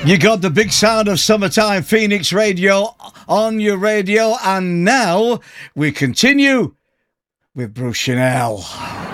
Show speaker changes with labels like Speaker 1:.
Speaker 1: You got the big sound of Summertime Phoenix Radio on your radio, and now we continue with Bruce Chanel.